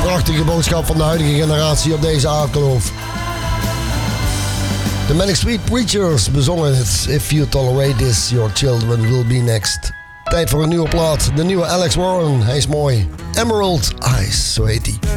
prachtige boodschap van de huidige generatie op deze aardkloof. De Manic Street Preachers bezongen het. If you tolerate this, your children will be next. Tijd voor een nieuwe plaat. De nieuwe Alex Warren, hij is mooi. Emerald Eyes, zo heet hij.